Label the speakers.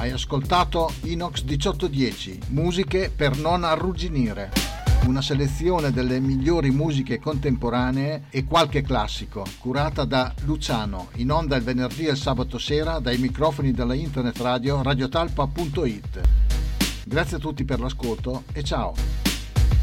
Speaker 1: Hai ascoltato Inox 1810, musiche per non arrugginire. Una selezione delle migliori musiche contemporanee e qualche classico, curata da Luciano, in onda il venerdì e il sabato sera dai microfoni della internet radio radiotalpa.it. Grazie a tutti per l'ascolto e ciao!